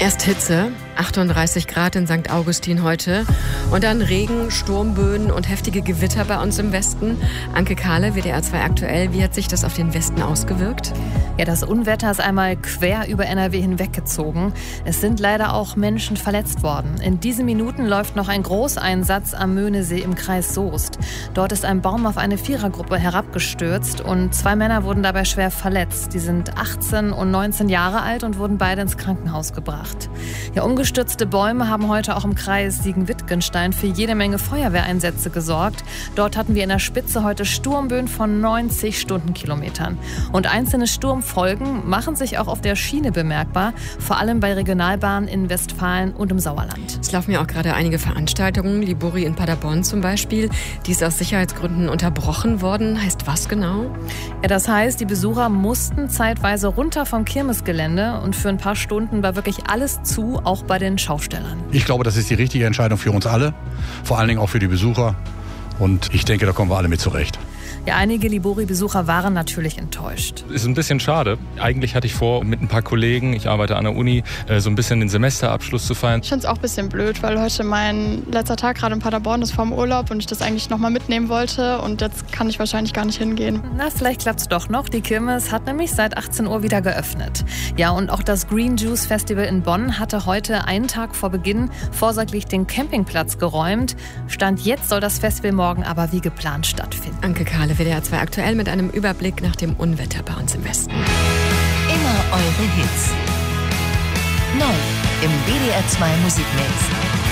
Erst Hitze, 38 Grad in St. Augustin heute und dann Regen, Sturmböen und heftige Gewitter bei uns im Westen. Anke Kahle, WDR 2 aktuell, wie hat sich das auf den Westen ausgewirkt? Ja, das Unwetter ist einmal quer über NRW hinweggezogen. Es sind leider auch Menschen verletzt worden. In diesen Minuten läuft noch ein Großeinsatz am Möhnesee im Kreis Soest. Dort ist ein Baum auf eine Vierergruppe herabgestürzt und 2 Männer wurden dabei schwer verletzt. Die sind 18 und 19 Jahre alt und wurden beide ins Krankenhaus gebracht. Ja, umgestürzte Bäume haben heute auch im Kreis Siegen-Wittgenstein für jede Menge Feuerwehreinsätze gesorgt. Dort hatten wir in der Spitze heute Sturmböen von 90 Stundenkilometern. Und einzelne Sturmfolgen machen sich auch auf der Schiene bemerkbar, vor allem bei Regionalbahnen in Westfalen und im Sauerland. Es laufen ja auch gerade einige Veranstaltungen, Libori in Paderborn zum Beispiel. Die ist aus Sicherheitsgründen unterbrochen worden. Heißt was genau? Ja, das heißt, die Besucher mussten zeitweise runter vom Kirmesgelände und für ein paar Stunden war wirklich alles zu, auch bei den Schaustellern. Ich glaube, das ist die richtige Entscheidung für uns alle, vor allen Dingen auch für die Besucher. Und ich denke, da kommen wir alle mit zurecht. Ja, einige Libori-Besucher waren natürlich enttäuscht. Ist ein bisschen schade. Eigentlich hatte ich vor, mit ein paar Kollegen, ich arbeite an der Uni, so ein bisschen den Semesterabschluss zu feiern. Ich finde es auch ein bisschen blöd, weil heute mein letzter Tag gerade in Paderborn ist vorm Urlaub und ich das eigentlich nochmal mitnehmen wollte und jetzt kann ich wahrscheinlich gar nicht hingehen. Na, vielleicht klappt es doch noch. Die Kirmes hat nämlich seit 18 Uhr wieder geöffnet. Ja, und auch das Green Juice Festival in Bonn hatte heute einen Tag vor Beginn vorsorglich den Campingplatz geräumt. Stand jetzt soll das Festival morgen aber wie geplant stattfinden. Anke Kahle, WDR 2 aktuell mit einem Überblick nach dem Unwetter bei uns im Westen. Immer eure Hits. Neu im WDR 2 Musikmix.